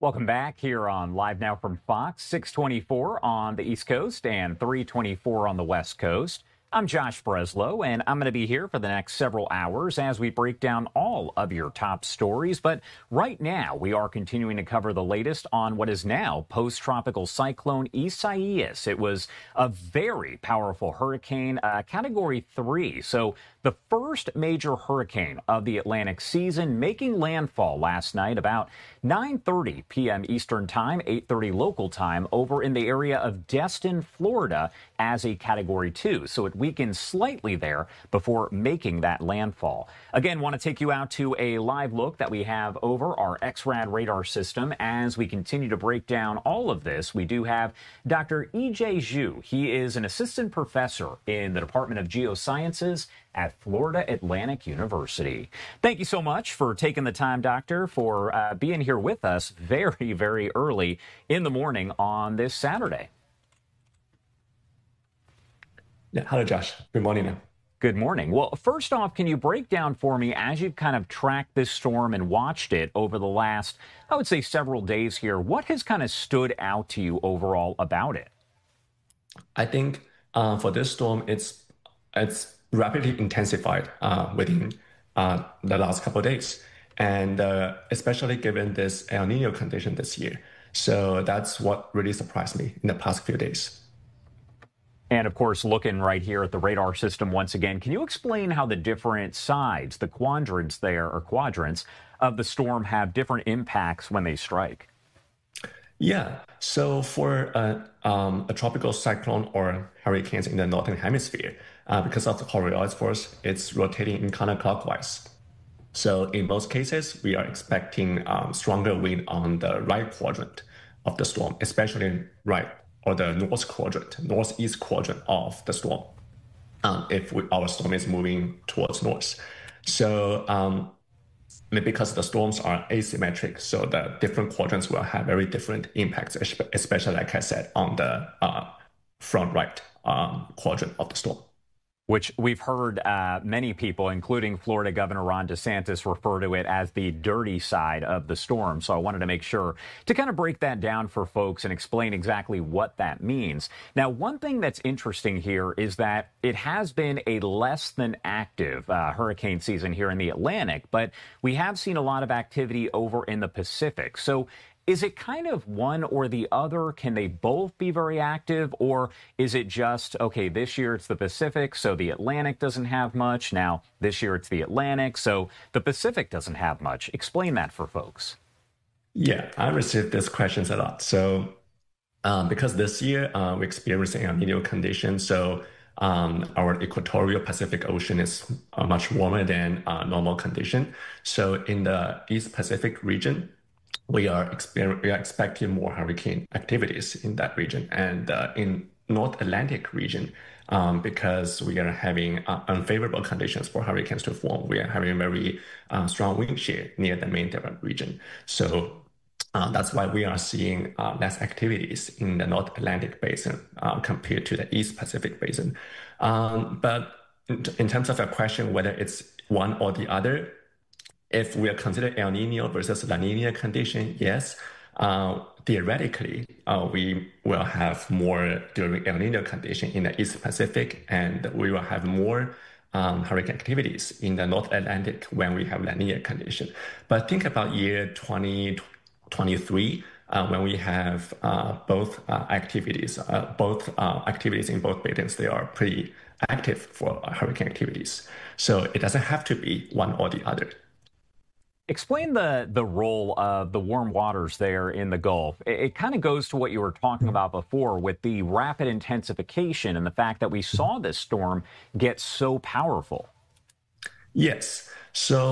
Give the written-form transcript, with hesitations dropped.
Welcome back here on Live Now from Fox, 624 on the East Coast and 324 on the West Coast. I'm Josh Breslow, and I'm going to be here for the next several hours as we break down all of your top stories. But right now, we are continuing to cover the latest on what is now post-tropical cyclone Isaias. It was a very powerful hurricane, Category 3. So the first major hurricane of the Atlantic season, making landfall last night about 9:30 p.m. Eastern Time, 8:30 local time, over in the area of Destin, Florida, as a Category 2. So it weakened slightly there before making that landfall. Again, want to take you out to a live look that we have over our XRAD radar system as we continue to break down all of this. We do have Dr. E.J. Zhu. He is an assistant professor in the Department of Geosciences at Florida Atlantic University. Thank you so much for taking the time, Doctor, for being here with us very, very early in the morning on this Saturday. Yeah, hello, Josh. Good morning. Good morning. Well, first off, can you break down for me, as you've kind of tracked this storm and watched it over the last, I would say, several days here, what has kind of stood out to you overall about it? I think for this storm, it's rapidly intensified within the last couple of days, and especially given this El Nino condition this year. So that's what really surprised me in the past few days. And of course, looking right here at the radar system once again, can you explain how the different sides, the quadrants there, or quadrants of the storm have different impacts when they strike? Yeah, so for a tropical cyclone or hurricanes in the northern hemisphere, because of the Coriolis force, it's rotating in counterclockwise. So in most cases, we are expecting stronger wind on the right quadrant of the storm, especially right or the northeast quadrant of the storm, if our storm is moving towards north. So because the storms are asymmetric, so the different quadrants will have very different impacts, especially, like I said, on the front right quadrant of the storm. Which we've heard many people, including Florida Governor Ron DeSantis, refer to it as the dirty side of the storm. So I wanted to make sure to kind of break that down for folks and explain exactly what that means. Now, one thing that's interesting here is that it has been a less than active hurricane season here in the Atlantic, but we have seen a lot of activity over in the Pacific. So is it kind of one or the other? Can they both be very active? Or is it just, okay, this year it's the Pacific, so the Atlantic doesn't have much. Now, this year it's the Atlantic, so the Pacific doesn't have much. Explain that for folks. Yeah, I received these questions a lot. So because this year we're experiencing El Nino conditions, so our equatorial Pacific Ocean is much warmer than normal condition. So in the East Pacific region, we are expecting more hurricane activities in that region, and in North Atlantic region, because we are having unfavorable conditions for hurricanes to form. We are having very strong wind shear near the main developed region. So that's why we are seeing less activities in the North Atlantic basin compared to the East Pacific basin. But in terms of a question whether it's one or the other, if we are considering El Nino versus La Nina condition, yes, theoretically, we will have more during El Nino condition in the East Pacific, and we will have more hurricane activities in the North Atlantic when we have La Nina condition. But think about year 2023, when we have both activities in both basins. They are pretty active for hurricane activities. So it doesn't have to be one or the other. Explain the role of the warm waters there in the Gulf. It kind of goes to what you were talking about before with the rapid intensification and the fact that we saw this storm get so powerful. Yes. So